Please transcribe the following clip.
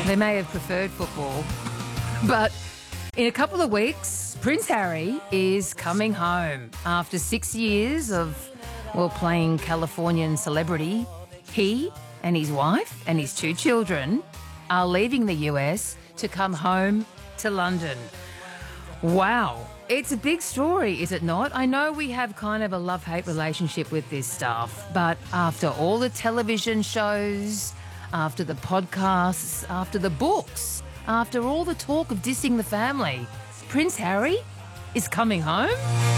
They may have preferred football. But in a couple of weeks, Prince Harry is coming home. After 6 years of, playing Californian celebrity, he and his wife and his 2 children are leaving the US to come home to London. Wow. It's a big story, is it not? I know we have kind of a love-hate relationship with this stuff, but after all the television shows, after the podcasts, after the books, after all the talk of dissing the family, Prince Harry is coming home?